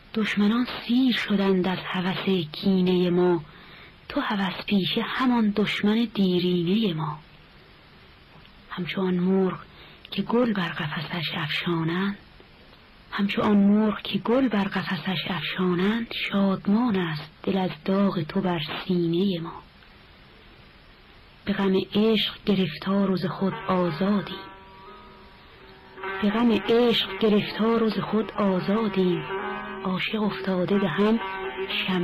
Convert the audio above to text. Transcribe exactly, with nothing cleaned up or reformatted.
دشمنان سیر شدند از هوس کینه ما، تو هوس پیشه همان دشمن دیرینه ما. همچو آن مرغ که گل بر قفسش افشانند، همچو آن مرغ که گل بر قفسش افشانند، شادمان است دل از داغ تو بر سینه ما. به غم عشق گرفتار و ز خود آزادیم، به غم عشق گرفتار و ز خود آزادیم، عاشق افتاده به هم شمع